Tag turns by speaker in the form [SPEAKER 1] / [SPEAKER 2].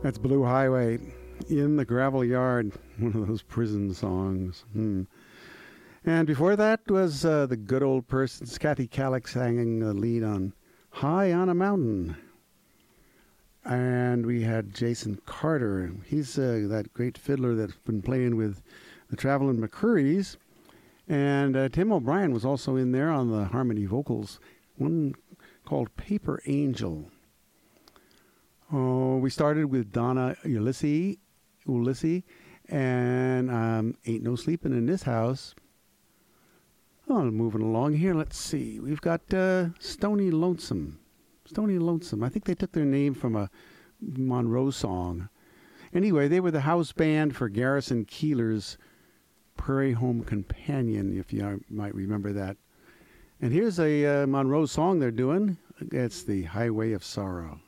[SPEAKER 1] That's Blue Highway, In the Gravel Yard, one of those prison songs. And before that was the Good Old Persons, Kathy Kallick singing the lead on High on a Mountain. And we had Jason Carter. He's that great fiddler that's been playing with the Traveling McCurries. And Tim O'Brien was also in there on the harmony vocals, one called Paper Angel. Oh, we started with Donna Ulysses, and Ain't No Sleeping in This House. Oh, moving along here, let's see. We've got Stony Lonesome. Stony Lonesome. I think they took their name from a Monroe song. Anyway, they were the house band for Garrison Keillor's Prairie Home Companion, if you might remember that. And here's a Monroe song they're doing. It's The Highway of Sorrow.